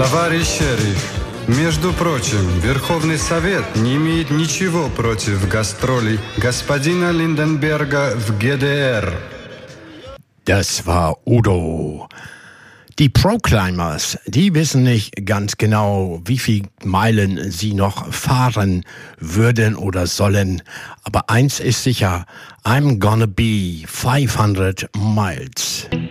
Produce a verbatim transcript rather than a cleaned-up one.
Товарищ шериф, между прочим, Верховный Совет не имеет ничего против гастролей господина Lindenberger в G D R. Das war Udo. Die Proclaimers, die wissen nicht ganz genau, wie viel Meilen sie noch fahren würden oder sollen. Aber eins ist sicher, I'm gonna be five hundred miles.